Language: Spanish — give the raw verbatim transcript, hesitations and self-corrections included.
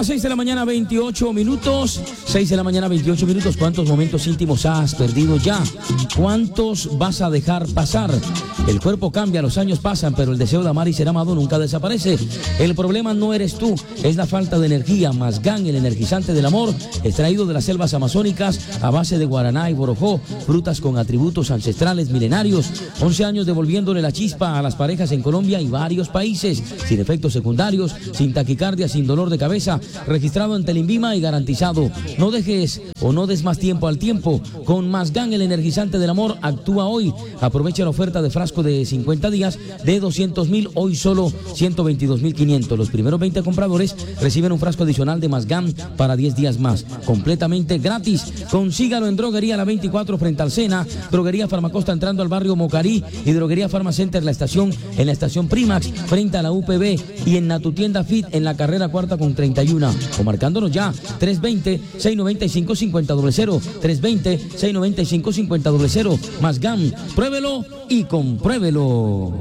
las seis de la mañana, veintiocho minutos. seis de la mañana, veintiocho minutos. ¿Cuántos momentos íntimos has perdido ya? ¿Cuántos vas a dejar pasar? El cuerpo cambia, los años pasan, pero el deseo de amar y ser amado nunca desaparece. El problema no eres tú, es la falta de energía. Mazgán, el energizante del amor, extraído de las selvas amazónicas a base de guaraná y borojó, frutas con atributos ancestrales milenarios. once años devolviéndole la chispa a las parejas en Colombia y varios países, sin efectos secundarios, sin taquicardia, sin dolor de cabeza, registrado ante el INVIMA y garantizado. No dejes o no des más tiempo al tiempo. Con Mazgán, el energizante del amor, actúa hoy. Aprovecha la oferta de frasco de cincuenta días de doscientos mil, hoy solo ciento veintidós mil quinientos. Los primeros veinte compradores reciben un frasco adicional de Mazgán para diez días más, completamente gratis. Consígalo en Droguería La veinticuatro frente al Sena, Droguería Farmacosta entrando al barrio Mocarí y Droguería Farmacenter La Estación en la estación Primax frente a la U P B y en Natutienda Fit en la carrera cuarta con treinta y uno, o marcándonos ya tres veinte, seiscientos noventa y cinco, cincuenta cero cero, tres veinte, seiscientos noventa y cinco, cincuenta cero cero. Mazgán, pruébelo y compruébelo.